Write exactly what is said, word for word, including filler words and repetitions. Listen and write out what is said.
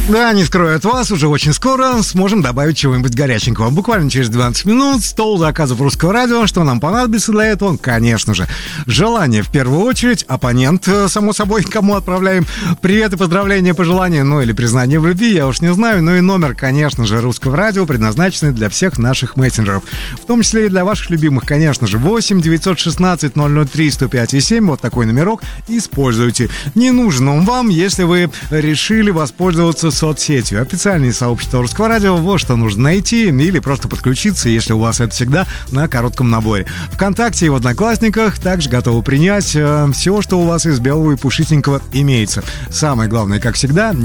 Да, не скрою от вас, уже очень скоро сможем добавить чего-нибудь горяченького. Буквально через двадцать минут стол заказов Русского радио. Что нам понадобится для этого? Конечно же, желание в первую очередь, оппонент, само собой, кому отправляем привет и поздравления, пожелания, ну или признание в любви, я уж не знаю. Ну и номер, конечно же, Русского радио, предназначенный для всех наших мессенджеров, в том числе и для ваших любимых, конечно же. восемь девятьсот шестнадцать ноль ноль три сто пять и семь, вот такой номерок, используйте. Не нужен он вам, если вы решили воспользоваться соцсетью. Официальное сообщество Русского радио, вот что нужно найти, или просто подключиться, если у вас это всегда на коротком наборе. ВКонтакте и в Одноклассниках также готовы принять э, все, что у вас из белого и пушистенького имеется. Самое главное, как всегда,